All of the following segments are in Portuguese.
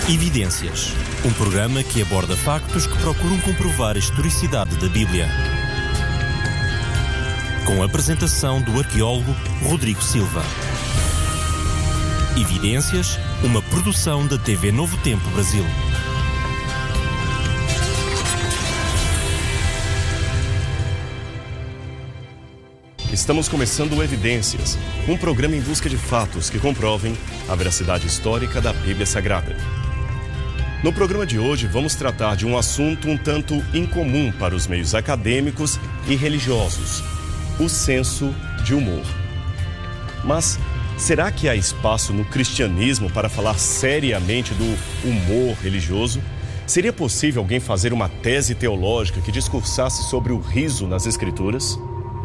Evidências, um programa que aborda factos que procuram comprovar a historicidade da Bíblia. Com a apresentação do arqueólogo Rodrigo Silva. Evidências, uma produção da TV Novo Tempo Brasil. Estamos começando o Evidências, um programa em busca de fatos que comprovem a veracidade histórica da Bíblia Sagrada. No programa de hoje, vamos tratar de um assunto um tanto incomum para os meios acadêmicos e religiosos: o senso de humor. Mas será que há espaço no cristianismo para falar seriamente do humor religioso? Seria possível alguém fazer uma tese teológica que discursasse sobre o riso nas Escrituras?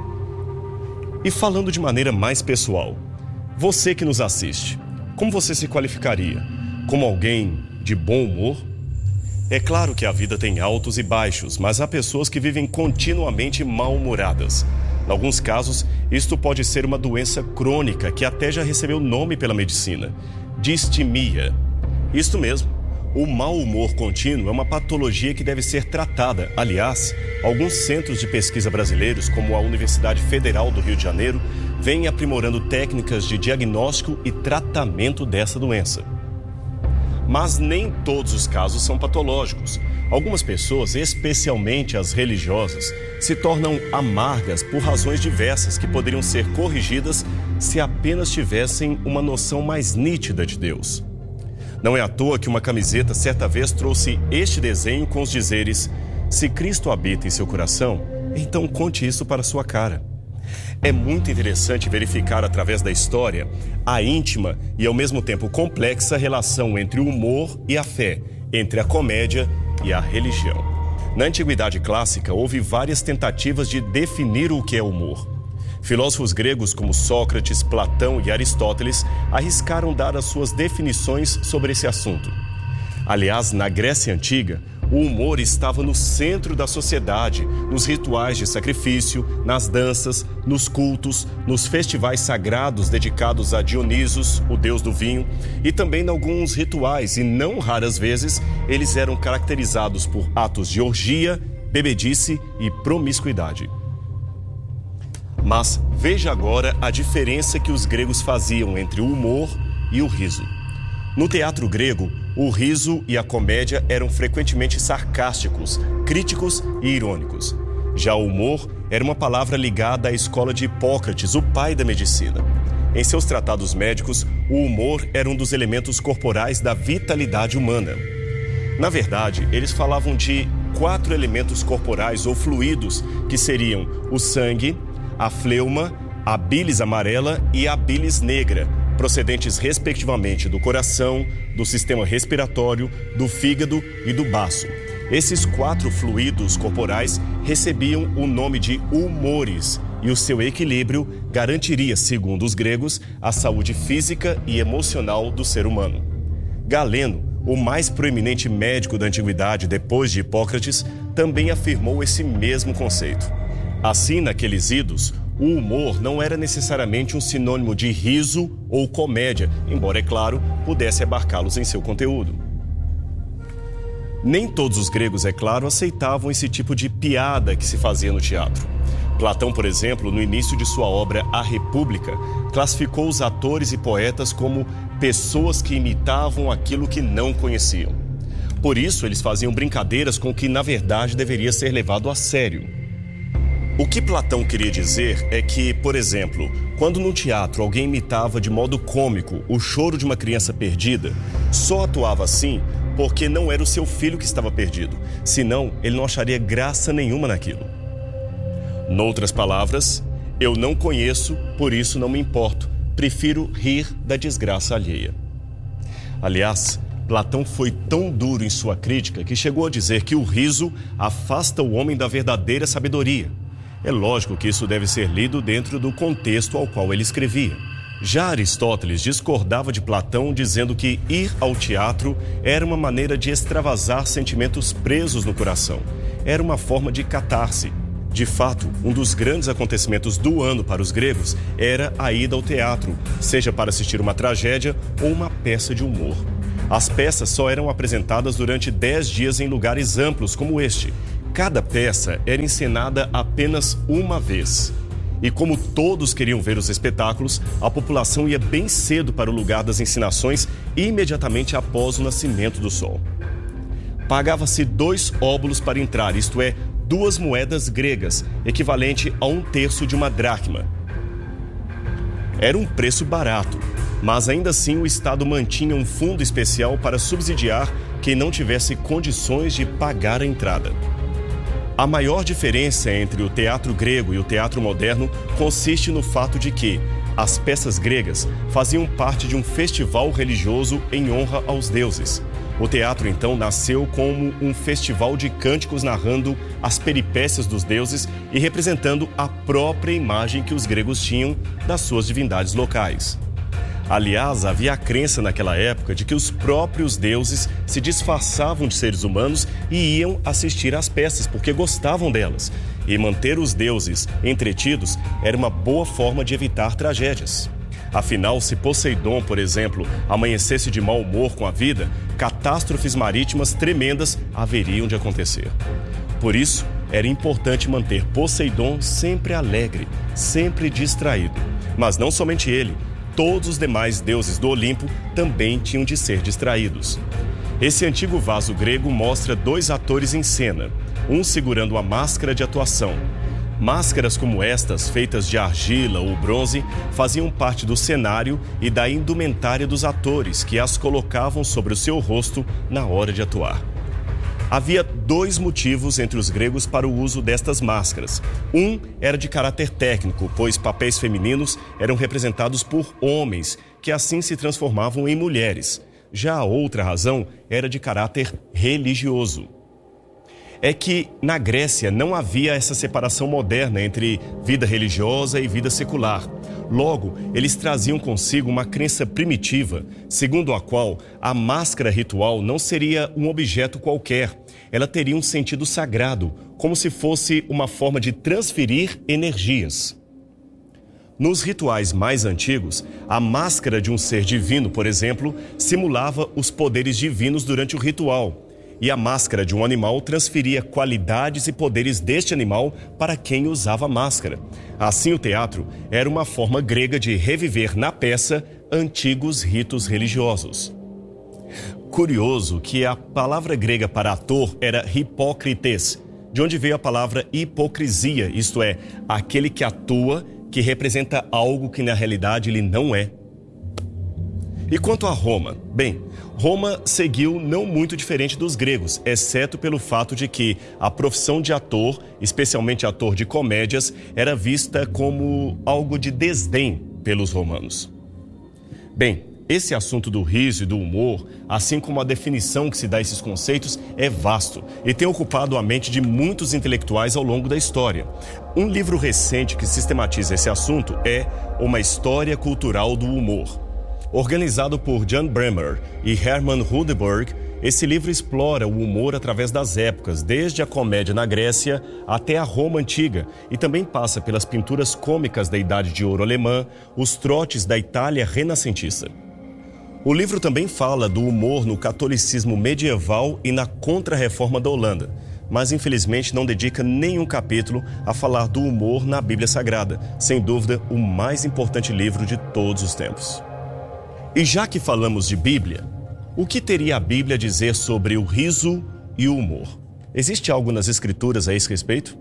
E falando de maneira mais pessoal, você que nos assiste, como você se qualificaria? Como alguém de bom humor? É claro que a vida tem altos e baixos, mas há pessoas que vivem continuamente mal-humoradas. Em alguns casos, isto pode ser uma doença crônica que até já recebeu nome pela medicina: distimia. Isto mesmo, o mau humor contínuo é uma patologia que deve ser tratada. Aliás, alguns centros de pesquisa brasileiros, como a Universidade Federal do Rio de Janeiro, vêm aprimorando técnicas de diagnóstico e tratamento dessa doença. Mas nem todos os casos são patológicos. Algumas pessoas, especialmente as religiosas, se tornam amargas por razões diversas que poderiam ser corrigidas se apenas tivessem uma noção mais nítida de Deus. Não é à toa que uma camiseta certa vez trouxe este desenho com os dizeres: se Cristo habita em seu coração, então conte isso para sua cara. É muito interessante verificar através da história a íntima e ao mesmo tempo complexa relação entre o humor e a fé, entre a comédia e a religião. Na Antiguidade Clássica, houve várias tentativas de definir o que é humor. Filósofos gregos como Sócrates, Platão e Aristóteles arriscaram dar as suas definições sobre esse assunto. Aliás, na Grécia Antiga, o humor estava no centro da sociedade, nos rituais de sacrifício, nas danças, nos cultos, nos festivais sagrados dedicados a Dionisos, o deus do vinho, e também em alguns rituais, e não raras vezes, eles eram caracterizados por atos de orgia, bebedice e promiscuidade. Mas veja agora a diferença que os gregos faziam entre o humor e o riso. No teatro grego, o riso e a comédia eram frequentemente sarcásticos, críticos e irônicos. Já o humor era uma palavra ligada à escola de Hipócrates, o pai da medicina. Em seus tratados médicos, o humor era um dos elementos corporais da vitalidade humana. Na verdade, eles falavam de 4 elementos corporais ou fluidos, que seriam o sangue, a fleuma, a bilis amarela e a bilis negra, procedentes respectivamente do coração, do sistema respiratório, do fígado e do baço. Esses 4 fluidos corporais recebiam o nome de humores, e o seu equilíbrio garantiria, segundo os gregos, a saúde física e emocional do ser humano. Galeno, o mais proeminente médico da antiguidade depois de Hipócrates, também afirmou esse mesmo conceito. Assim, naqueles idos, o humor não era necessariamente um sinônimo de riso ou comédia, embora, é claro, pudesse abarcá-los em seu conteúdo. Nem todos os gregos, é claro, aceitavam esse tipo de piada que se fazia no teatro. Platão, por exemplo, no início de sua obra A República, classificou os atores e poetas como pessoas que imitavam aquilo que não conheciam. Por isso, eles faziam brincadeiras com o que, na verdade, deveria ser levado a sério. O que Platão queria dizer é que, por exemplo, quando no teatro alguém imitava de modo cômico o choro de uma criança perdida, só atuava assim porque não era o seu filho que estava perdido, senão ele não acharia graça nenhuma naquilo. Noutras palavras, eu não conheço, por isso não me importo, prefiro rir da desgraça alheia. Aliás, Platão foi tão duro em sua crítica que chegou a dizer que o riso afasta o homem da verdadeira sabedoria. É lógico que isso deve ser lido dentro do contexto ao qual ele escrevia. Já Aristóteles discordava de Platão, dizendo que ir ao teatro era uma maneira de extravasar sentimentos presos no coração. Era uma forma de catarse. De fato, um dos grandes acontecimentos do ano para os gregos era a ida ao teatro, seja para assistir uma tragédia ou uma peça de humor. As peças só eram apresentadas durante 10 dias em lugares amplos como este. Cada peça era encenada apenas uma vez. E como todos queriam ver os espetáculos, a população ia bem cedo para o lugar das encenações imediatamente após o nascimento do sol. Pagava-se 2 óbulos para entrar, isto é, 2 moedas gregas, equivalente a 1/3 de uma dracma. Era um preço barato, mas ainda assim o Estado mantinha um fundo especial para subsidiar quem não tivesse condições de pagar a entrada. A maior diferença entre o teatro grego e o teatro moderno consiste no fato de que as peças gregas faziam parte de um festival religioso em honra aos deuses. O teatro, então, nasceu como um festival de cânticos narrando as peripécias dos deuses e representando a própria imagem que os gregos tinham das suas divindades locais. Aliás, havia a crença naquela época de que os próprios deuses se disfarçavam de seres humanos e iam assistir às peças porque gostavam delas. E manter os deuses entretidos era uma boa forma de evitar tragédias. Afinal, se Poseidon, por exemplo, amanhecesse de mau humor com a vida, catástrofes marítimas tremendas haveriam de acontecer. Por isso, era importante manter Poseidon sempre alegre, sempre distraído. Mas não somente ele. Todos os demais deuses do Olimpo também tinham de ser distraídos. Esse antigo vaso grego mostra 2 atores em cena, um segurando a máscara de atuação. Máscaras como estas, feitas de argila ou bronze, faziam parte do cenário e da indumentária dos atores, que as colocavam sobre o seu rosto na hora de atuar. Havia 2 motivos entre os gregos para o uso destas máscaras. Um era de caráter técnico, pois papéis femininos eram representados por homens, que assim se transformavam em mulheres. Já a outra razão era de caráter religioso. É que na Grécia não havia essa separação moderna entre vida religiosa e vida secular. Logo, eles traziam consigo uma crença primitiva, segundo a qual a máscara ritual não seria um objeto qualquer. Ela teria um sentido sagrado, como se fosse uma forma de transferir energias. Nos rituais mais antigos, a máscara de um ser divino, por exemplo, simulava os poderes divinos durante o ritual. E a máscara de um animal transferia qualidades e poderes deste animal para quem usava a máscara. Assim, o teatro era uma forma grega de reviver na peça antigos ritos religiosos. Curioso que a palavra grega para ator era hipócrites, de onde veio a palavra hipocrisia, isto é, aquele que atua, que representa algo que na realidade ele não é. E quanto a Roma? Bem, Roma seguiu não muito diferente dos gregos, exceto pelo fato de que a profissão de ator, especialmente ator de comédias, era vista como algo de desdém pelos romanos. Bem, esse assunto do riso e do humor, assim como a definição que se dá a esses conceitos, é vasto e tem ocupado a mente de muitos intelectuais ao longo da história. Um livro recente que sistematiza esse assunto é Uma História Cultural do Humor. Organizado por Jan Bremer e Hermann Rudeberg, esse livro explora o humor através das épocas, desde a comédia na Grécia até a Roma Antiga, e também passa pelas pinturas cômicas da Idade de Ouro alemã, os trotes da Itália renascentista. O livro também fala do humor no catolicismo medieval e na Contra-Reforma da Holanda, mas infelizmente não dedica nenhum capítulo a falar do humor na Bíblia Sagrada, sem dúvida o mais importante livro de todos os tempos. E já que falamos de Bíblia, o que teria a Bíblia a dizer sobre o riso e o humor? Existe algo nas Escrituras a esse respeito?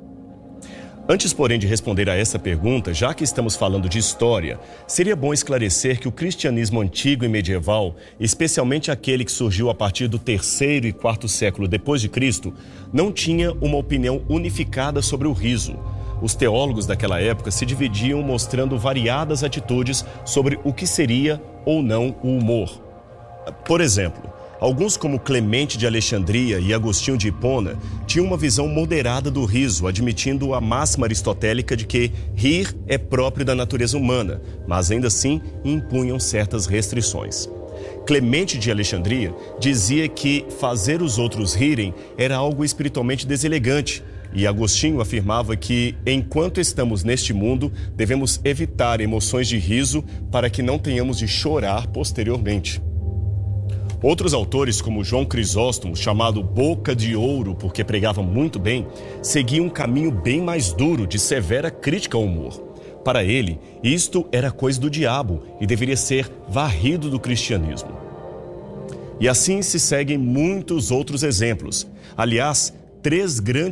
Antes, porém, de responder a essa pergunta, já que estamos falando de história, seria bom esclarecer que o cristianismo antigo e medieval, especialmente aquele que surgiu a partir do 3º e 4º século depois de Cristo, não tinha uma opinião unificada sobre o riso. Os teólogos daquela época se dividiam mostrando variadas atitudes sobre o que seria ou não o humor. Por exemplo, alguns como Clemente de Alexandria e Agostinho de Hipona tinham uma visão moderada do riso, admitindo a máxima aristotélica de que rir é próprio da natureza humana, mas ainda assim impunham certas restrições. Clemente de Alexandria dizia que fazer os outros rirem era algo espiritualmente deselegante, e Agostinho afirmava que, enquanto estamos neste mundo, devemos evitar emoções de riso para que não tenhamos de chorar posteriormente. Outros autores, como João Crisóstomo, chamado Boca de Ouro porque pregava muito bem, seguiam um caminho bem mais duro de severa crítica ao humor. Para ele, isto era coisa do diabo e deveria ser varrido do cristianismo. E assim se seguem muitos outros exemplos. Aliás, 3 grandes